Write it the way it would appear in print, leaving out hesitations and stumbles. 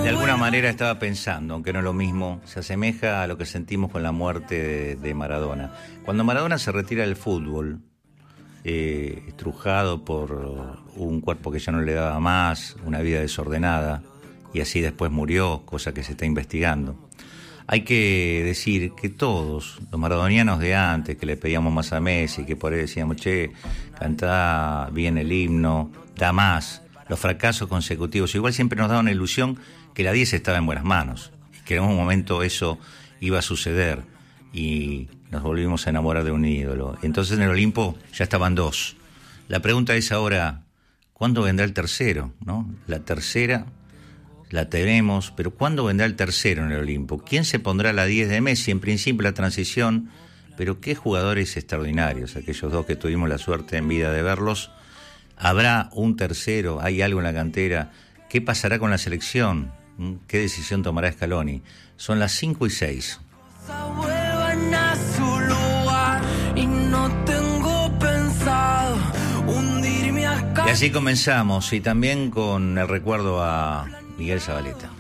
De alguna manera estaba pensando, aunque no es lo mismo, se asemeja a lo que sentimos con la muerte de Maradona. Cuando Maradona se retira del fútbol, estrujado por un cuerpo que ya no le daba más, una vida desordenada, y así después murió, cosa que se está investigando. Hay que decir que todos, los maradonianos de antes, que le pedíamos más a Messi, que por ahí decíamos, che, cantá bien el himno, da más, los fracasos consecutivos, igual siempre nos daba una ilusión que la 10 estaba en buenas manos, y que en un momento eso iba a suceder, y nos volvimos a enamorar de un ídolo. Entonces en el Olimpo ya estaban dos. La pregunta es ahora, ¿cuándo vendrá el tercero? ¿No? La tercera la tenemos, pero ¿cuándo vendrá el tercero en el Olimpo? ¿Quién se pondrá la 10 de Messi? En principio la transición, pero qué jugadores extraordinarios, aquellos dos que tuvimos la suerte en vida de verlos. ¿Habrá un tercero? ¿Hay algo en la cantera? ¿Qué pasará con la selección? ¿Qué decisión tomará Scaloni? Son las 5:06. Y así comenzamos, y también con el recuerdo a Miguel Zabaleta.